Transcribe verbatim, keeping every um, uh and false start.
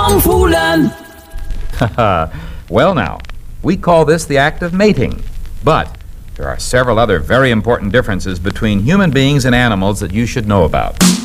aanvoelen. Well now, we call this the act of mating. But there are several other very important differences between human beings and animals that you should know about.